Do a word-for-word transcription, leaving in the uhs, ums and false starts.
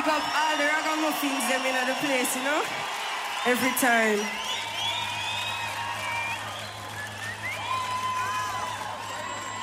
big up all the ragamuffins them in the place, you know? Every time.